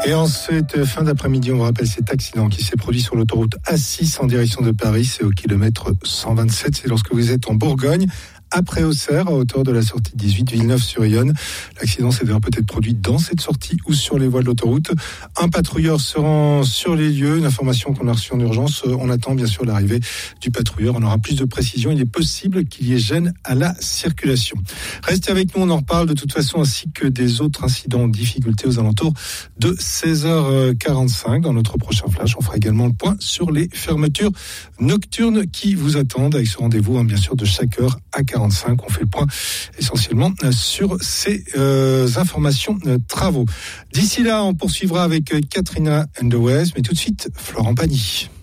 Et en cette fin d'après-midi, on vous rappelle cet accident qui s'est produit sur l'autoroute A6 en direction de Paris. C'est au kilomètre 127. C'est lorsque vous êtes en Bourgogne, après Auxerre, à hauteur de la sortie 18 Villeneuve-sur-Yonne. L'accident s'est peut-être produit dans cette sortie ou sur les voies de l'autoroute. Un patrouilleur se rend sur les lieux. Une information qu'on a reçue en urgence. On attend bien sûr l'arrivée du patrouilleur. On aura plus de précisions. Il est possible qu'il y ait gêne à la circulation. Restez avec nous, on en reparle de toute façon, ainsi que des autres incidents en difficulté aux alentours de 16h45. Dans notre prochain flash, on fera également le point sur les fermetures nocturnes qui vous attendent, avec ce rendez-vous bien sûr de chaque heure à 45. On fait le point essentiellement sur ces informations travaux. D'ici là, on poursuivra avec Katrina and the Waves, mais tout de suite, Florent Pagny.